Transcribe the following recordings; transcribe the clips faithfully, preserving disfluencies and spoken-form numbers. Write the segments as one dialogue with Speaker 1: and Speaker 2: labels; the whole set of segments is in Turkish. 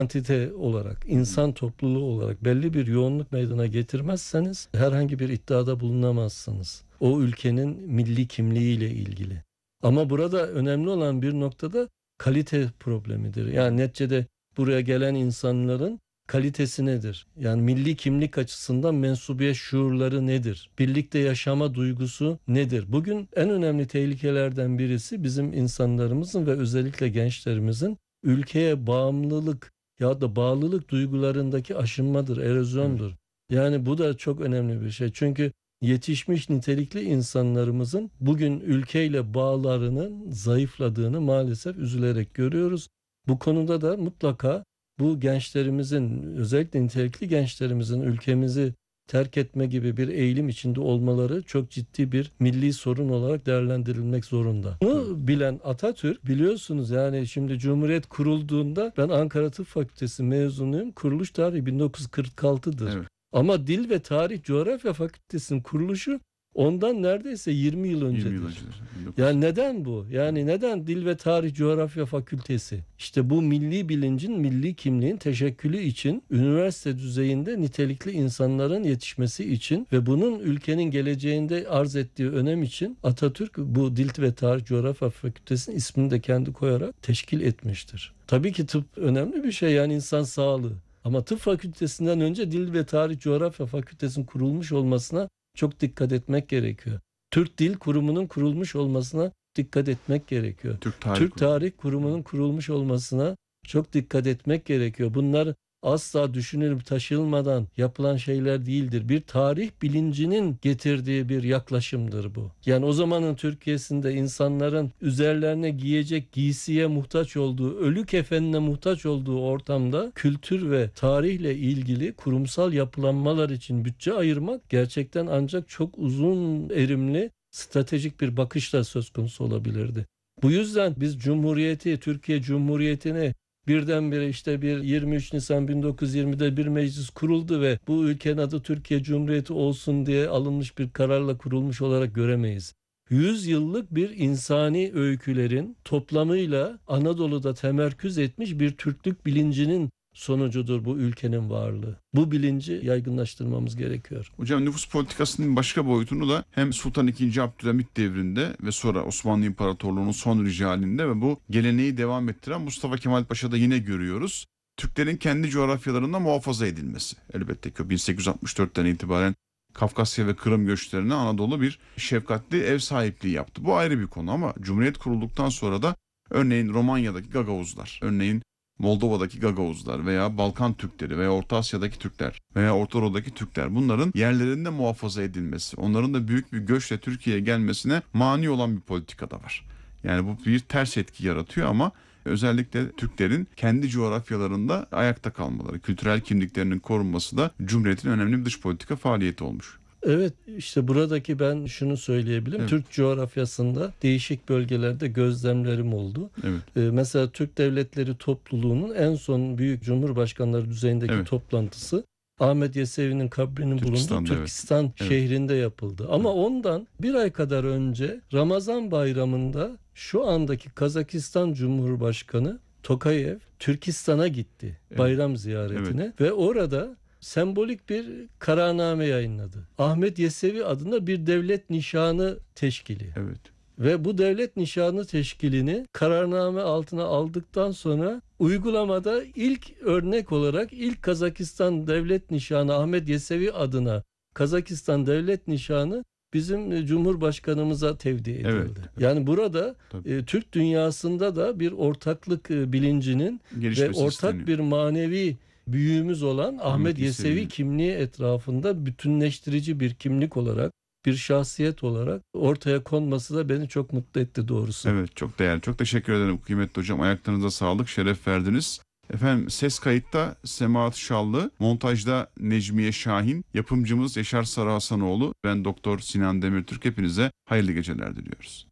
Speaker 1: Kantite olarak, insan topluluğu olarak belli bir yoğunluk meydana getirmezseniz herhangi bir iddiada bulunamazsınız. O ülkenin milli kimliğiyle ilgili. Ama burada önemli olan bir noktada kalite problemidir. Yani neticede buraya gelen insanların kalitesi nedir? Yani milli kimlik açısından mensubiyet şuurları nedir? Birlikte yaşama duygusu nedir? Bugün en önemli tehlikelerden birisi bizim insanlarımızın ve özellikle gençlerimizin ülkeye bağımlılık ya da bağlılık duygularındaki aşınmadır, erozyondur. Yani bu da çok önemli bir şey. Çünkü yetişmiş nitelikli insanlarımızın bugün ülkeyle bağlarının zayıfladığını maalesef üzülerek görüyoruz. Bu konuda da mutlaka bu gençlerimizin, özellikle nitelikli gençlerimizin ülkemizi terk etme gibi bir eğilim içinde olmaları çok ciddi bir milli sorun olarak değerlendirilmek zorunda. Bunu bilen Atatürk, biliyorsunuz yani şimdi Cumhuriyet kurulduğunda, ben Ankara Tıp Fakültesi mezunuyum. Kuruluş tarihi bin dokuz yüz kırk altıdır. Evet. Ama Dil ve Tarih Coğrafya Fakültesinin kuruluşu ondan neredeyse yirmi yıl öncedir. yirmi yıl öncedir. Yani neden bu? Yani neden Dil ve Tarih Coğrafya Fakültesi? İşte bu milli bilincin, milli kimliğin teşekkülü için, üniversite düzeyinde nitelikli insanların yetişmesi için ve bunun ülkenin geleceğinde arz ettiği önem için Atatürk bu Dil ve Tarih Coğrafya Fakültesi'nin ismini de kendi koyarak teşkil etmiştir. Tabii ki tıp önemli bir şey, yani insan sağlığı. Ama tıp fakültesinden önce Dil ve Tarih Coğrafya Fakültesi'nin kurulmuş olmasına çok dikkat etmek gerekiyor. Türk Dil Kurumu'nun kurulmuş olmasına dikkat etmek gerekiyor. Türk Tarih, Türk Tarih Kurumu'nun kurulmuş olmasına çok dikkat etmek gerekiyor. Bunlar asla düşünülüp taşınmadan yapılan şeyler değildir. Bir tarih bilincinin getirdiği bir yaklaşımdır bu. Yani o zamanın Türkiye'sinde insanların üzerlerine giyecek giysiye muhtaç olduğu, ölü kefenine muhtaç olduğu ortamda kültür ve tarihle ilgili kurumsal yapılanmalar için bütçe ayırmak gerçekten ancak çok uzun erimli stratejik bir bakışla söz konusu olabilirdi. Bu yüzden biz Cumhuriyeti, Türkiye Cumhuriyeti'ni birdenbire işte bir yirmi üç Nisan bin dokuz yüz yirmide bir meclis kuruldu ve bu ülkenin adı Türkiye Cumhuriyeti olsun diye alınmış bir kararla kurulmuş olarak göremeyiz. yüz yıllık bir insani öykülerin toplamıyla Anadolu'da temerküz etmiş bir Türklük bilincinin sonucudur bu ülkenin varlığı. Bu bilinci yaygınlaştırmamız gerekiyor.
Speaker 2: Hocam, nüfus politikasının başka boyutunu da hem Sultan ikinci. Abdülhamit devrinde ve sonra Osmanlı İmparatorluğu'nun son ricalinde ve bu geleneği devam ettiren Mustafa Kemal Paşa'da yine görüyoruz. Türklerin kendi coğrafyalarında muhafaza edilmesi. Elbette ki bin sekiz yüz altmış dörtten itibaren Kafkasya ve Kırım göçlerine Anadolu bir şefkatli ev sahipliği yaptı. Bu ayrı bir konu ama Cumhuriyet kurulduktan sonra da örneğin Romanya'daki Gagavuzlar, örneğin Moldova'daki Gagavuzlar veya Balkan Türkleri veya Orta Asya'daki Türkler veya Orta Doğu'daki Türkler, bunların yerlerinde muhafaza edilmesi, onların da büyük bir göçle Türkiye'ye gelmesine mani olan bir politika da var. Yani bu bir ters etki yaratıyor ama özellikle Türklerin kendi coğrafyalarında ayakta kalmaları, kültürel kimliklerinin korunması da Cumhuriyet'in önemli bir dış politika faaliyeti olmuş.
Speaker 1: Evet, işte buradaki ben şunu söyleyebilirim. Evet. Türk coğrafyasında değişik bölgelerde gözlemlerim oldu. Evet. Ee, mesela Türk Devletleri Topluluğu'nun en son büyük cumhurbaşkanları düzeyindeki evet. toplantısı Ahmet Yesevi'nin kabrinin bulunduğu Türkistan evet. şehrinde yapıldı. Ama evet. ondan bir ay kadar önce Ramazan bayramında şu andaki Kazakistan Cumhurbaşkanı Tokayev Türkistan'a gitti evet. bayram ziyaretine evet. ve orada sembolik bir kararname yayınladı. Ahmet Yesevi adına bir devlet nişanı teşkili. Evet. Ve bu devlet nişanı teşkilini kararname altına aldıktan sonra uygulamada ilk örnek olarak ilk Kazakistan devlet nişanı, Ahmet Yesevi adına Kazakistan devlet nişanı bizim Cumhurbaşkanımıza tevdi edildi. Evet. Yani burada e, Türk dünyasında da bir ortaklık e, bilincinin ve ortak isteniyor. Bir manevi büyüğümüz olan Ahmet, Ahmet Yesevi, Yesevi kimliği etrafında bütünleştirici bir kimlik olarak, bir şahsiyet olarak ortaya konması da beni çok mutlu etti doğrusu.
Speaker 2: Evet, çok değerli. Çok teşekkür ederim kıymetli hocam. Ayaklarınıza sağlık, şeref verdiniz. Efendim, ses kayıtta Semahat Şallı, montajda Necmiye Şahin, yapımcımız Yaşar Sarıhasanoğlu, ben Doktor Sinan Demirtürk. Hepinize hayırlı geceler diliyoruz.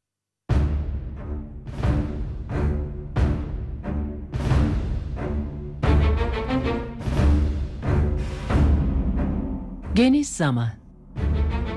Speaker 3: Geniş zaman.